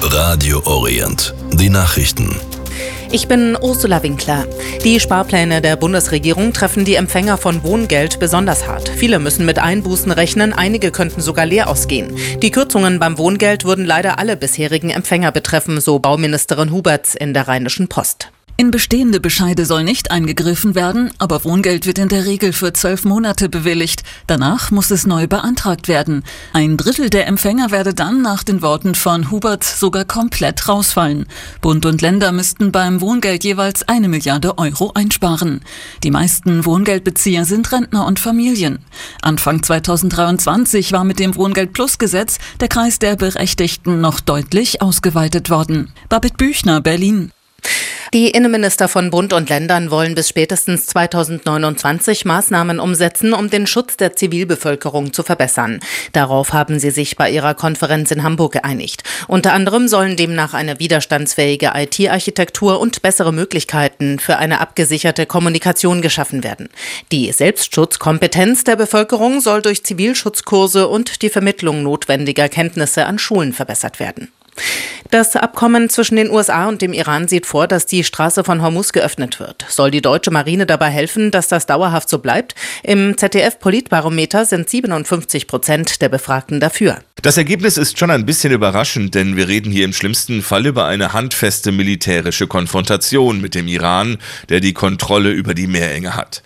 Radio Orient. Die Nachrichten. Ich bin Ursula Winkler. Die Sparpläne der Bundesregierung treffen die Empfänger von Wohngeld besonders hart. Viele müssen mit Einbußen rechnen, einige könnten sogar leer ausgehen. Die Kürzungen beim Wohngeld würden leider alle bisherigen Empfänger betreffen, so Bauministerin Huberts in der Rheinischen Post. In bestehende Bescheide soll nicht eingegriffen werden, aber Wohngeld wird in der Regel für 12 Monate bewilligt. Danach muss es neu beantragt werden. 1/3 der Empfänger werde dann nach den Worten von Hubert sogar komplett rausfallen. Bund und Länder müssten beim Wohngeld jeweils 1 Milliarde Euro einsparen. Die meisten Wohngeldbezieher sind Rentner und Familien. Anfang 2023 war mit dem Wohngeld-Plus-Gesetz der Kreis der Berechtigten noch deutlich ausgeweitet worden. Babette Büchner, Berlin. Die Innenminister von Bund und Ländern wollen bis spätestens 2029 Maßnahmen umsetzen, um den Schutz der Zivilbevölkerung zu verbessern. Darauf haben sie sich bei ihrer Konferenz in Hamburg geeinigt. Unter anderem sollen demnach eine widerstandsfähige IT-Architektur und bessere Möglichkeiten für eine abgesicherte Kommunikation geschaffen werden. Die Selbstschutzkompetenz der Bevölkerung soll durch Zivilschutzkurse und die Vermittlung notwendiger Kenntnisse an Schulen verbessert werden. Das Abkommen zwischen den USA und dem Iran sieht vor, dass die Straße von Hormuz geöffnet wird. Soll die deutsche Marine dabei helfen, dass das dauerhaft so bleibt? Im ZDF-Politbarometer sind 57% der Befragten dafür. Das Ergebnis ist schon ein bisschen überraschend, denn wir reden hier im schlimmsten Fall über eine handfeste militärische Konfrontation mit dem Iran, der die Kontrolle über die Meerenge hat.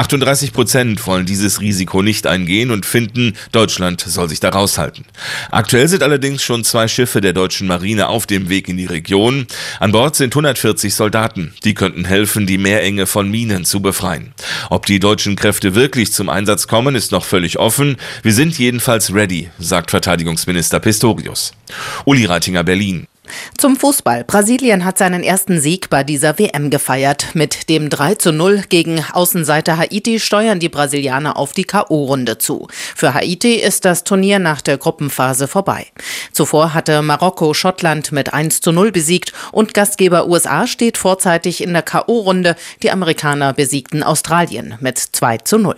38% wollen dieses Risiko nicht eingehen und finden, Deutschland soll sich da raushalten. Aktuell sind allerdings schon 2 Schiffe der deutschen Marine auf dem Weg in die Region. An Bord sind 140 Soldaten. Die könnten helfen, die Meerenge von Minen zu befreien. Ob die deutschen Kräfte wirklich zum Einsatz kommen, ist noch völlig offen. Wir sind jedenfalls ready, sagt Verteidigungsminister Pistorius. Uli Reitinger, Berlin. Zum Fußball. Brasilien hat seinen ersten Sieg bei dieser WM gefeiert. Mit dem 3:0 gegen Außenseiter Haiti steuern die Brasilianer auf die K.O.-Runde zu. Für Haiti ist das Turnier nach der Gruppenphase vorbei. Zuvor hatte Marokko Schottland mit 1:0 besiegt und Gastgeber USA steht vorzeitig in der K.O.-Runde. Die Amerikaner besiegten Australien mit 2:0.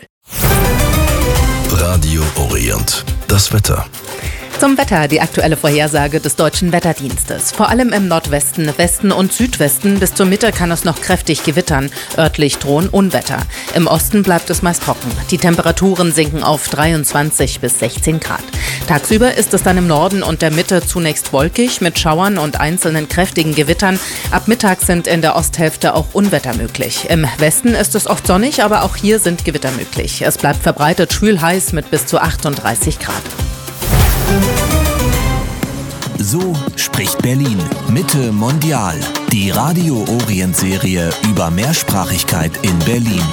Radio Orient. Das Wetter. Zum Wetter die aktuelle Vorhersage des Deutschen Wetterdienstes. Vor allem im Nordwesten, Westen und Südwesten bis zur Mitte kann es noch kräftig gewittern. Örtlich drohen Unwetter. Im Osten bleibt es meist trocken. Die Temperaturen sinken auf 23 bis 16 Grad. Tagsüber ist es dann im Norden und der Mitte zunächst wolkig mit Schauern und einzelnen kräftigen Gewittern. Ab Mittag sind in der Osthälfte auch Unwetter möglich. Im Westen ist es oft sonnig, aber auch hier sind Gewitter möglich. Es bleibt verbreitet schwül heiß mit bis zu 38 Grad. So spricht Berlin. Mitte mondial. Die Radio Orient Serie über Mehrsprachigkeit in Berlin.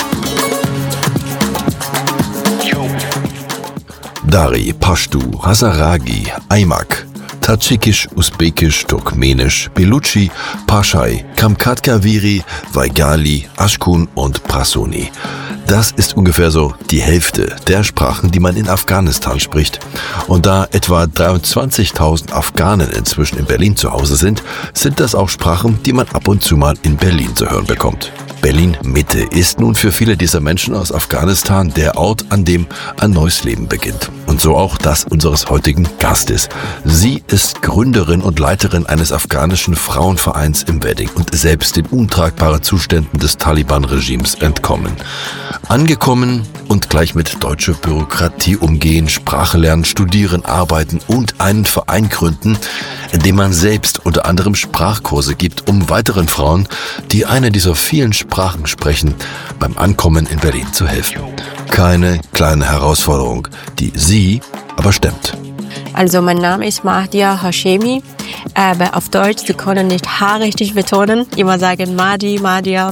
Dari, Pashtu, Hazaragi, Aimak, Tadschikisch, Usbekisch, Turkmenisch, Beluchi, Paschai, Kamkatkaviri, Vaigali, Ashkun und Prasoni. Das ist ungefähr so die Hälfte der Sprachen, die man in Afghanistan spricht. Und da etwa 23.000 Afghanen inzwischen in Berlin zu Hause sind das auch Sprachen, die man ab und zu mal in Berlin zu hören bekommt. Berlin-Mitte ist nun für viele dieser Menschen aus Afghanistan der Ort, an dem ein neues Leben beginnt. Und so auch das unseres heutigen Gastes. Sie ist Gründerin und Leiterin eines afghanischen Frauenvereins im Wedding und selbst den untragbaren Zuständen des Taliban-Regimes entkommen. Angekommen und gleich mit deutscher Bürokratie umgehen, Sprache lernen, studieren, arbeiten und einen Verein gründen, in dem man selbst unter anderem Sprachkurse gibt, um weiteren Frauen, die eine dieser vielen Sprachen sprechen, beim Ankommen in Berlin zu helfen. Keine kleine Herausforderung, die sie aber stemmt. Also mein Name ist Mahdia Hashemi, aber auf Deutsch, Sie können nicht H richtig betonen, immer sagen Mahdi, Mahdia,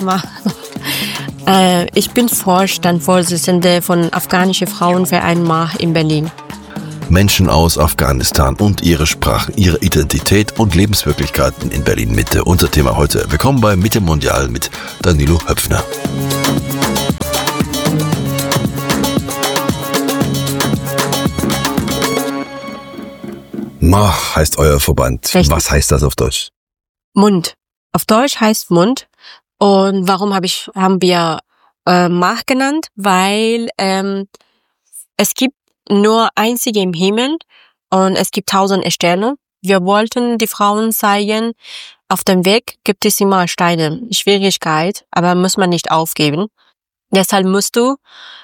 Ich bin Vorstandsvorsitzende von Afghanischen Frauenverein Mah in Berlin. Menschen aus Afghanistan und ihre Sprachen, ihre Identität und Lebenswirklichkeiten in Berlin-Mitte. Unser Thema heute. Willkommen bei Mitte Mondial mit Danilo Höpfner. Mah heißt euer Verband. Richtig. Was heißt das auf Deutsch? Mund. Auf Deutsch heißt Mund. Und warum haben wir Mah genannt? Weil es gibt nur einzige im Himmel und es gibt 1000 Sterne, wir wollten die Frauen zeigen, auf dem Weg gibt es immer Steine, Schwierigkeit, aber muss man nicht aufgeben. Deshalb musst du,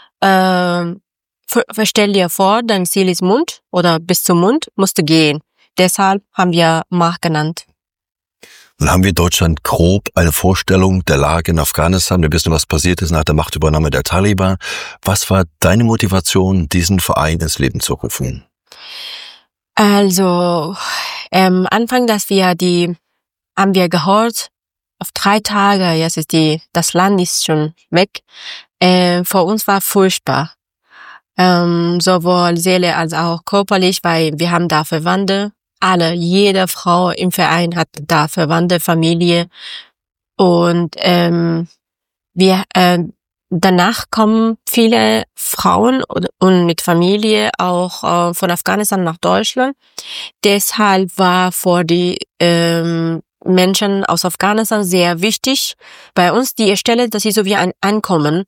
stell dir vor, dein Ziel ist Mund oder bis zum Mund musst du gehen. Deshalb haben wir Mach genannt. Nun haben wir in Deutschland grob eine Vorstellung der Lage in Afghanistan. Wir wissen, was passiert ist nach der Machtübernahme der Taliban. Was war deine Motivation, diesen Verein ins Leben zu rufen? Also, Anfang, haben wir gehört, auf 3 Tage, jetzt ist das Land ist schon weg. Für uns war furchtbar. Sowohl Seele als auch körperlich, weil wir haben da Verwandte. Jede Frau im Verein hat da Verwandte, Familie. Und danach kommen viele Frauen und mit Familie auch von Afghanistan nach Deutschland. Deshalb war für die Menschen aus Afghanistan sehr wichtig bei uns die Stelle, dass sie so wie ein Ankommen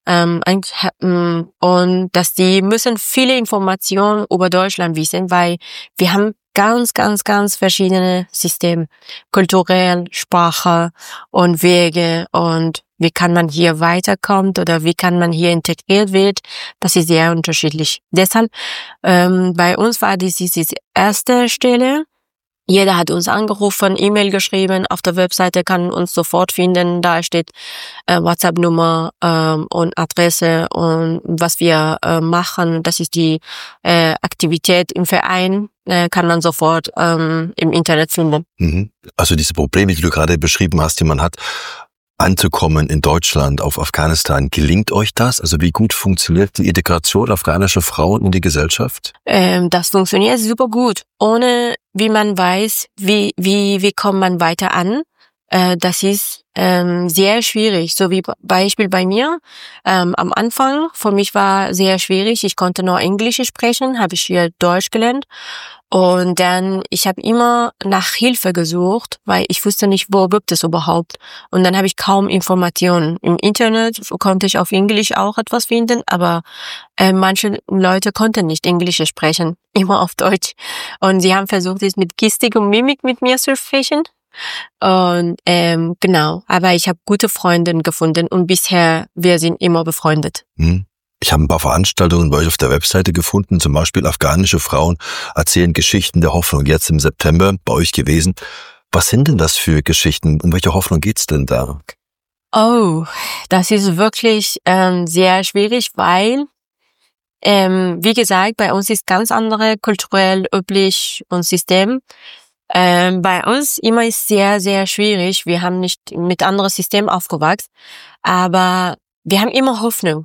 und dass die müssen viele Informationen über Deutschland wissen, weil wir haben ganz, ganz, ganz verschiedene Systeme, kulturell, Sprache und Wege und wie kann man hier weiterkommen oder wie kann man hier integriert wird, das ist sehr unterschiedlich. Deshalb bei uns war diese erste Stelle. Jeder hat uns angerufen, E-Mail geschrieben, auf der Webseite kann uns sofort finden, da steht WhatsApp-Nummer und Adresse und was wir machen, das ist die Aktivität im Verein, kann man sofort im Internet finden. Also diese Probleme, die du gerade beschrieben hast, die man hat, anzukommen in Deutschland, auf Afghanistan, gelingt euch das? Also wie gut funktioniert die Integration afghanischer Frauen in die Gesellschaft? Das funktioniert super gut. Ohne, wie man weiß, wie kommt man weiter an, das ist sehr schwierig. So wie Beispiel bei mir. Am Anfang, für mich war sehr schwierig. Ich konnte nur Englisch sprechen, habe ich hier Deutsch gelernt. Und dann, ich habe immer nach Hilfe gesucht, weil ich wusste nicht, wo gibt es überhaupt. Und dann habe ich kaum Informationen. Im Internet konnte ich auf Englisch auch etwas finden, aber manche Leute konnten nicht Englisch sprechen, immer auf Deutsch. Und sie haben versucht, es mit Gestik und Mimik mit mir zu sprechen. Und genau, aber ich habe gute Freundinnen gefunden und bisher, wir sind immer befreundet. Ich habe ein paar Veranstaltungen bei euch auf der Webseite gefunden, zum Beispiel afghanische Frauen erzählen Geschichten der Hoffnung, jetzt im September bei euch gewesen. Was sind denn das für Geschichten? Um welche Hoffnung geht's denn da? Oh, das ist wirklich sehr schwierig, weil, wie gesagt, bei uns ist ganz andere kulturell, üblich und System. Bei uns immer ist sehr, sehr schwierig. Wir haben nicht mit anderem System aufgewachsen, aber wir haben immer Hoffnung.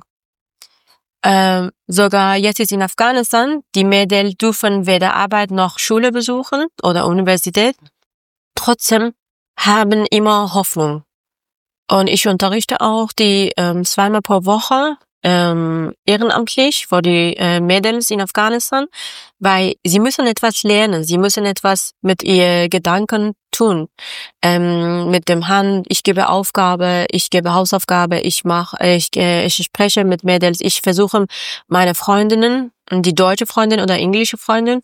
Sogar jetzt ist in Afghanistan, die Mädels dürfen weder Arbeit noch Schule besuchen oder Universität. Trotzdem haben immer Hoffnung. Und ich unterrichte auch die 2-mal pro Woche ehrenamtlich für die Mädels in Afghanistan, weil sie müssen etwas lernen, sie müssen etwas mit ihren Gedanken tun. Mit dem Hand, ich gebe Aufgabe, ich gebe Hausaufgabe, ich spreche mit Mädels, ich versuche meine Freundinnen, die deutsche Freundin oder englische Freundin,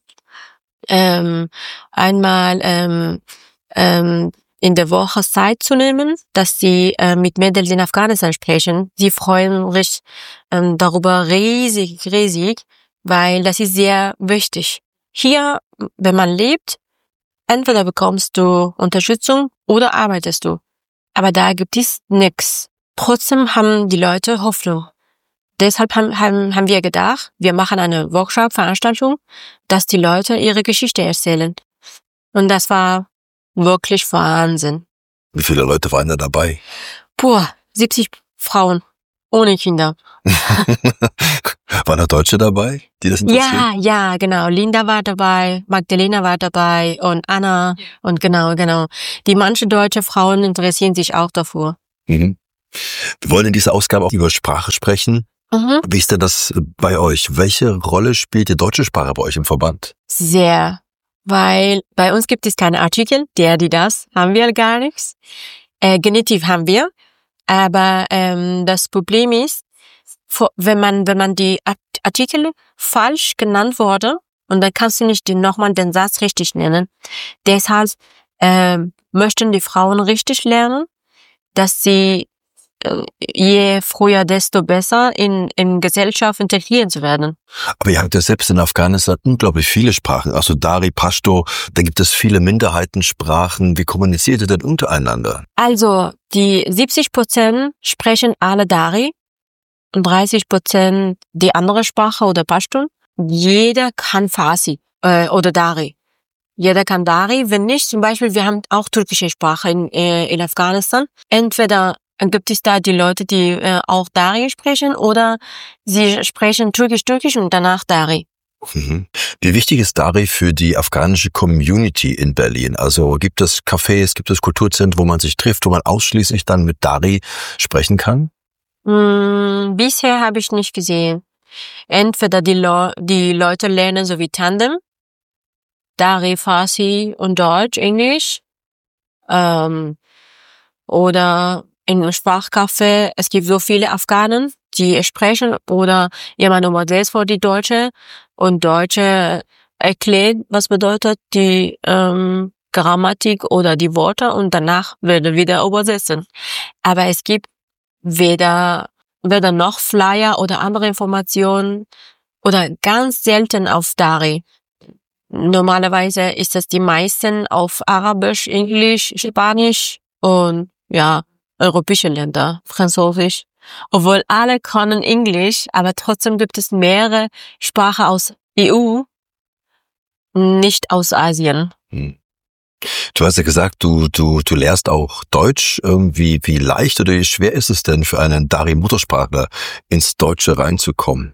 einmal in der Woche Zeit zu nehmen, dass sie mit Mädels in Afghanistan sprechen. Sie freuen sich darüber riesig, weil das ist sehr wichtig. Hier, wenn man lebt, entweder bekommst du Unterstützung oder arbeitest du. Aber da gibt es nichts. Trotzdem haben die Leute Hoffnung. Deshalb haben wir gedacht, wir machen eine Workshop-Veranstaltung, dass die Leute ihre Geschichte erzählen. Und das war wirklich Wahnsinn. Wie viele Leute waren da dabei? 70 Frauen ohne Kinder. Waren da Deutsche dabei, die das interessieren? Ja, genau. Linda war dabei, Magdalena war dabei und Anna und genau. Die manche deutsche Frauen interessieren sich auch dafür. Wir wollen in dieser Ausgabe auch über Sprache sprechen. Wie ist denn das bei euch? Welche Rolle spielt die deutsche Sprache bei euch im Verband? Sehr. Weil bei uns gibt es keine Artikel, der, die, das, haben wir gar nichts. Genitiv haben wir, aber das Problem ist, wenn man die Artikel falsch genannt wurde und dann kannst du nicht nochmal den Satz richtig nennen. Deshalb möchten die Frauen richtig lernen, dass sie je früher, desto besser in Gesellschaft integrieren zu werden. Aber ihr habt ja selbst in Afghanistan unglaublich viele Sprachen, also Dari, Pashto, da gibt es viele Minderheitensprachen. Wie kommuniziert ihr denn untereinander? Also, die 70% sprechen alle Dari und 30% die andere Sprache oder Pashto. Jeder kann Farsi oder Dari. Jeder kann Dari. Wenn nicht, zum Beispiel, wir haben auch türkische Sprache in Afghanistan. Entweder gibt es da die Leute, die auch Dari sprechen, oder sie sprechen Türkisch und danach Dari. Mhm. Wie wichtig ist Dari für die afghanische Community in Berlin? Also gibt es Cafés, gibt es Kulturzentren, wo man sich trifft, wo man ausschließlich dann mit Dari sprechen kann? Bisher habe ich nicht gesehen. Entweder die Leute lernen so wie Tandem, Dari, Farsi und Deutsch, Englisch, oder in einem Sprachcafé. Es gibt so viele Afghanen, die sprechen, oder jemand übersetzt vor die Deutsche und Deutsche erklärt, was bedeutet die Grammatik oder die Worte, und danach wird wieder übersetzen. Aber es gibt weder noch Flyer oder andere Informationen oder ganz selten auf Dari. Normalerweise ist das die meisten auf Arabisch, Englisch, Spanisch und europäische Länder, Französisch. Obwohl alle können Englisch, aber trotzdem gibt es mehrere Sprachen aus EU, nicht aus Asien. Du hast ja gesagt, du lehrst auch Deutsch. Wie leicht oder wie schwer ist es denn für einen Dari-Muttersprachler, ins Deutsche reinzukommen?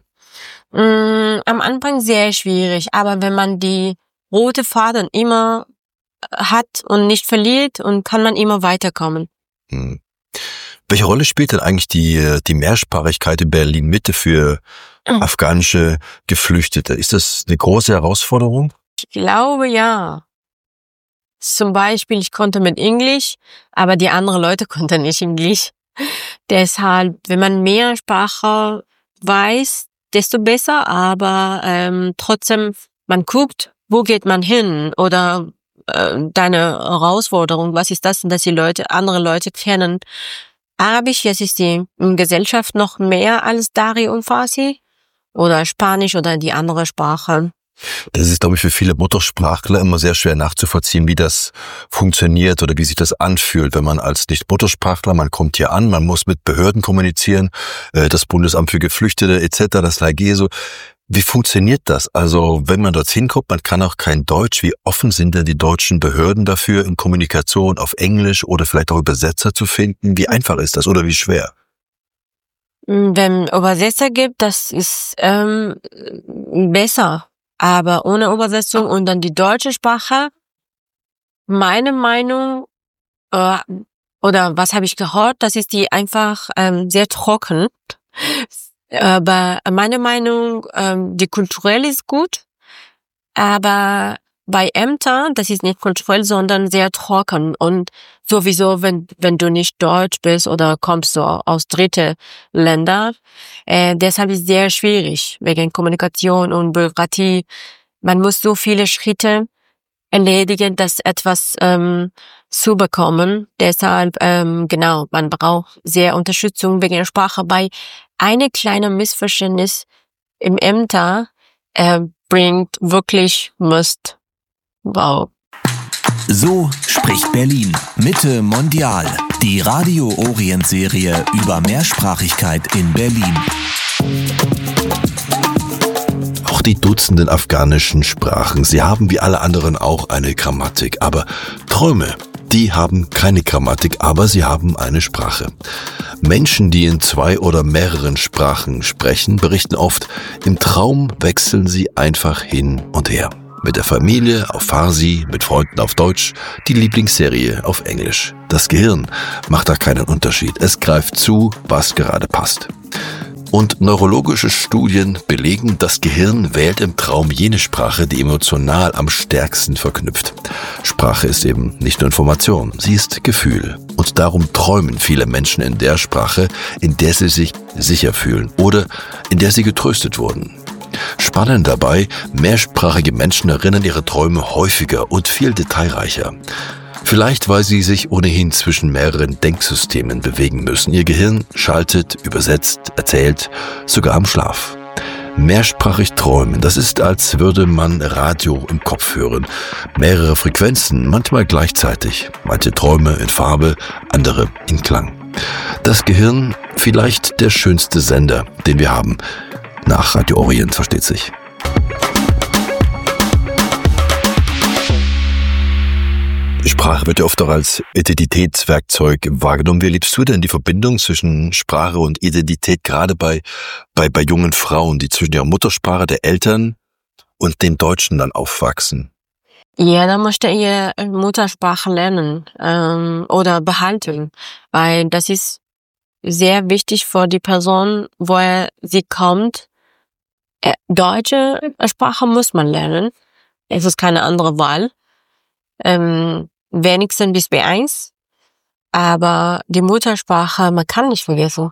Am Anfang sehr schwierig, aber wenn man die rote Faden immer hat und nicht verliert, und kann man immer weiterkommen. Welche Rolle spielt denn eigentlich die Mehrsprachigkeit in Berlin-Mitte für afghanische Geflüchtete? Ist das eine große Herausforderung? Ich glaube, ja. Zum Beispiel, ich konnte mit Englisch, aber die anderen Leute konnten nicht Englisch. Deshalb, wenn man mehr Sprache weiß, desto besser, aber trotzdem, man guckt, wo geht man hin, oder deine Herausforderung, was ist das denn, dass die andere Leute kennen. Arabisch, jetzt ist die Gesellschaft noch mehr als Dari und Farsi, oder Spanisch oder die andere Sprache. Das ist, glaube ich, für viele Muttersprachler immer sehr schwer nachzuvollziehen, wie das funktioniert oder wie sich das anfühlt, wenn man als Nicht-Muttersprachler, man kommt hier an, man muss mit Behörden kommunizieren, das Bundesamt für Geflüchtete etc., das LAGESO. Wie funktioniert das? Also wenn man dorthin kommt, man kann auch kein Deutsch. Wie offen sind denn die deutschen Behörden dafür, in Kommunikation auf Englisch oder vielleicht auch Übersetzer zu finden? Wie einfach ist das oder wie schwer? Wenn Übersetzer gibt, das ist besser. Aber ohne Übersetzung und dann die deutsche Sprache, meine Meinung, oder was habe ich gehört, das ist die einfach sehr trocken. Aber meine Meinung, die kulturell ist gut, aber bei Ämtern, das ist nicht kulturell, sondern sehr trocken. Und sowieso, wenn du nicht Deutsch bist oder kommst so aus dritte Länder, deshalb ist es sehr schwierig wegen Kommunikation und Bürokratie. Man muss so viele Schritte erledigen, das etwas zu bekommen. Deshalb, man braucht sehr Unterstützung wegen der Sprache. Bei einem kleinen Missverständnis im Ämter bringt wirklich Mist. Wow. So spricht Berlin. Mitte Mondial. Die Radio Orient Serie über Mehrsprachigkeit in Berlin. Auch die Dutzenden afghanischen Sprachen, sie haben wie alle anderen auch eine Grammatik. Aber Träume, die haben keine Grammatik, aber sie haben eine Sprache. Menschen, die in 2 oder mehreren Sprachen sprechen, berichten oft, im Traum wechseln sie einfach hin und her. Mit der Familie auf Farsi, mit Freunden auf Deutsch, die Lieblingsserie auf Englisch. Das Gehirn macht da keinen Unterschied. Es greift zu, was gerade passt. Und neurologische Studien belegen, das Gehirn wählt im Traum jene Sprache, die emotional am stärksten verknüpft. Sprache ist eben nicht nur Information, sie ist Gefühl. Und darum träumen viele Menschen in der Sprache, in der sie sich sicher fühlen oder in der sie getröstet wurden. Spannend dabei, mehrsprachige Menschen erinnern ihre Träume häufiger und viel detailreicher. Vielleicht, weil sie sich ohnehin zwischen mehreren Denksystemen bewegen müssen. Ihr Gehirn schaltet, übersetzt, erzählt, sogar am Schlaf. Mehrsprachig träumen, das ist, als würde man Radio im Kopf hören. Mehrere Frequenzen, manchmal gleichzeitig. Manche Träume in Farbe, andere in Klang. Das Gehirn, vielleicht der schönste Sender, den wir haben. Nach Radio Orient, versteht sich. Sprache wird ja oft auch als Identitätswerkzeug wahrgenommen. Wie erlebst du denn die Verbindung zwischen Sprache und Identität, gerade bei jungen Frauen, die zwischen ihrer Muttersprache der Eltern und dem Deutschen dann aufwachsen? Jeder möchte ihre Muttersprache lernen oder behalten, weil das ist sehr wichtig für die Person, woher sie kommt. Deutsche Sprache muss man lernen. Es ist keine andere Wahl. Wenigstens bis B1. Aber die Muttersprache, man kann nicht vergessen.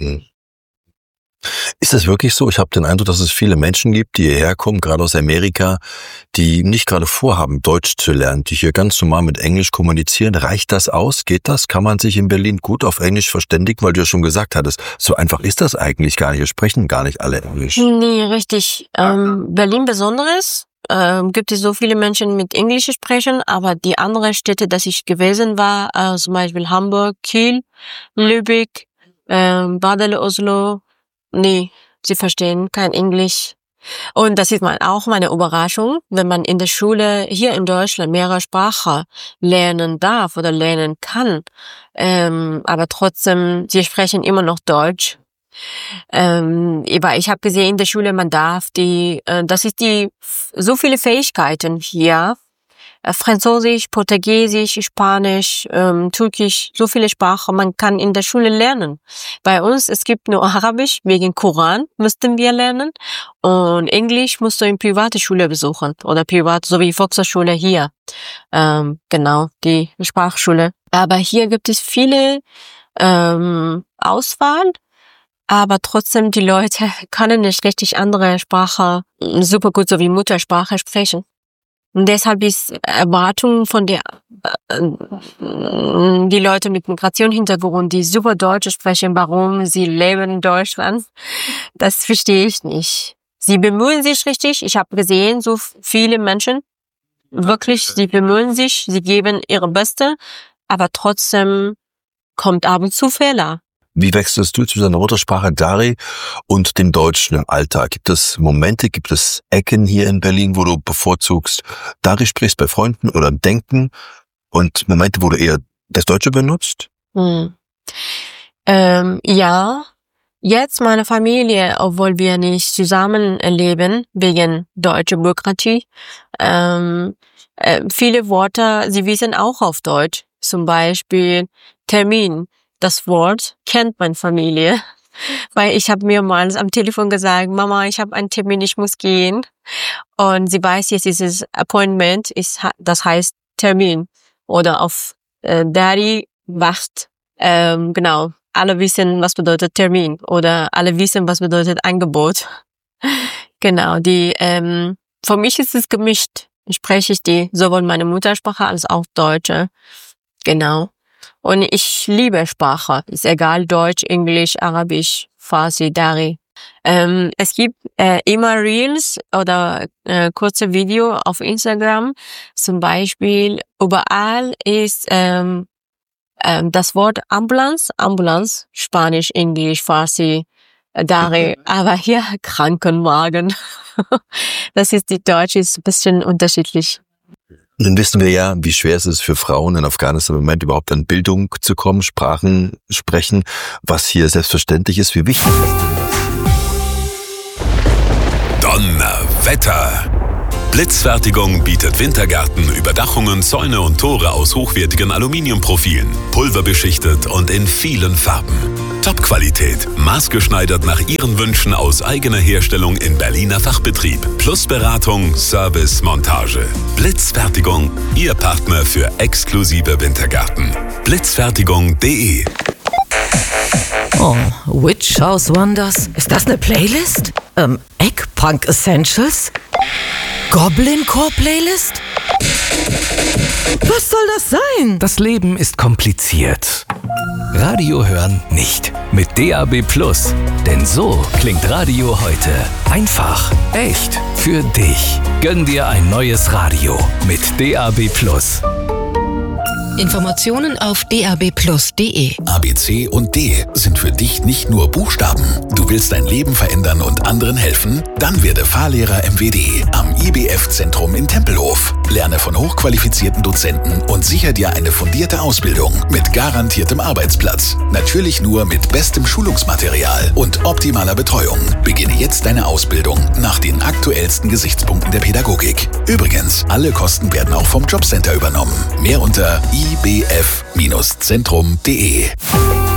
Ist das wirklich so? Ich habe den Eindruck, dass es viele Menschen gibt, die hierher kommen, gerade aus Amerika, die nicht gerade vorhaben, Deutsch zu lernen, die hier ganz normal mit Englisch kommunizieren. Reicht das aus? Geht das? Kann man sich in Berlin gut auf Englisch verständigen? Weil du ja schon gesagt hattest, so einfach ist das eigentlich gar nicht. Wir sprechen gar nicht alle Englisch. Nee, richtig. Berlin Besonderes. Gibt es so viele Menschen mit Englisch sprechen, aber die anderen Städte, dass ich gewesen war, zum Beispiel Hamburg, Kiel, Lübeck, Badele, Oslo, nee, sie verstehen kein Englisch. Und das ist auch meine Überraschung, wenn man in der Schule hier in Deutschland mehrere Sprachen lernen darf oder lernen kann, aber trotzdem, sie sprechen immer noch Deutsch. Ich habe gesehen in der Schule, man darf das ist so viele Fähigkeiten hier. Französisch, Portugiesisch, Spanisch, Türkisch, so viele Sprachen, man kann in der Schule lernen. Bei uns, es gibt nur Arabisch, wegen Koran müssten wir lernen. Und Englisch musst du in private Schule besuchen oder privat, so wie Volkshochschule hier. Genau, die Sprachschule. Aber hier gibt es viele Auswahl. Aber trotzdem, die Leute können nicht richtig andere Sprache super gut, so wie Muttersprache sprechen. Und deshalb ist Erwartung von die Leute mit Migrationshintergrund, die super Deutsch sprechen, warum sie leben in Deutschland, das verstehe ich nicht. Sie bemühen sich richtig. Ich habe gesehen, so viele Menschen, wirklich, sie bemühen sich, sie geben ihre Beste, aber trotzdem kommt ab und zu Fehler. Wie wechselst du zu deiner Muttersprache Dari und dem Deutschen im Alltag? Gibt es Momente, gibt es Ecken hier in Berlin, wo du bevorzugst Dari sprichst bei Freunden oder im Denken und Momente, wo du eher das Deutsche benutzt? Ja, jetzt meine Familie, obwohl wir nicht zusammen leben, wegen deutscher Bürokratie, viele Worte, sie wissen auch auf Deutsch, zum Beispiel Termin. Das Wort kennt meine Familie, weil ich habe mehrmals am Telefon gesagt, Mama, ich habe einen Termin, ich muss gehen. Und sie weiß jetzt, dieses Appointment das heißt Termin oder auf Daddy wacht. Genau, alle wissen, was bedeutet Termin oder alle wissen, was bedeutet Angebot. Genau, für mich ist es gemischt. Spreche ich sowohl meine Muttersprache als auch Deutsche. Genau. Und ich liebe Sprache. Ist egal, Deutsch, Englisch, Arabisch, Farsi, Dari. Es gibt immer Reels oder kurze Video auf Instagram. Zum Beispiel, überall ist das Wort Ambulance, Spanisch, Englisch, Farsi, Dari. Aber hier Krankenwagen. Das ist, die Deutsche ist ein bisschen unterschiedlich. Nun wissen wir ja, wie schwer es ist für Frauen in Afghanistan im Moment überhaupt an Bildung zu kommen, Sprachen sprechen, was hier selbstverständlich ist. Wie wichtig ist das? Donnerwetter! Blitzfertigung bietet Wintergärten, Überdachungen, Zäune und Tore aus hochwertigen Aluminiumprofilen, pulverbeschichtet und in vielen Farben. Top-Qualität, maßgeschneidert nach Ihren Wünschen aus eigener Herstellung in Berliner Fachbetrieb. Plus Beratung, Service, Montage. Blitzfertigung, Ihr Partner für exklusive Wintergärten. Blitzfertigung.de. Oh, Witch House Wonders. Ist das eine Playlist? Eggplant Punk Essentials? Goblin Core Playlist? Was soll das sein? Das Leben ist kompliziert. Radio hören nicht. Mit DAB+. Denn so klingt Radio heute. Einfach, echt, für dich. Gönn dir ein neues Radio mit DAB+. Informationen auf dabplus.de. A, B, C und D sind für dich nicht nur Buchstaben. Du willst dein Leben verändern und anderen helfen? Dann werde Fahrlehrer MWD am IBF-Zentrum in Tempelhof. Lerne von hochqualifizierten Dozenten und sicher dir eine fundierte Ausbildung mit garantiertem Arbeitsplatz. Natürlich nur mit bestem Schulungsmaterial und optimaler Betreuung. Beginne jetzt deine Ausbildung nach den aktuellsten Gesichtspunkten der Pädagogik. Übrigens, alle Kosten werden auch vom Jobcenter übernommen. Mehr unter ibf-zentrum.de.